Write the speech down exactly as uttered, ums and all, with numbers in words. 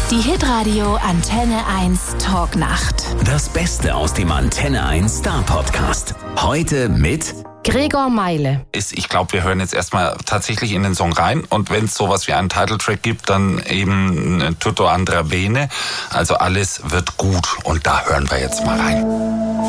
Die Hitradio Antenne eins Talknacht. Das Beste aus dem Antenne eins Star Podcast. Heute mit Gregor Meile. Ich glaube, wir hören jetzt erstmal tatsächlich in den Song rein und wenn es sowas wie einen Titeltrack gibt, dann eben Tutto andrà bene. Also alles wird gut und da hören wir jetzt mal rein.